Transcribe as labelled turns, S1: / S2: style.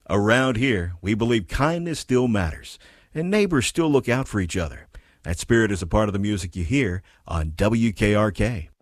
S1: Around here, we believe kindness still matters, and neighbors still look out for each other. That spirit is a part of the music you hear on WKRK.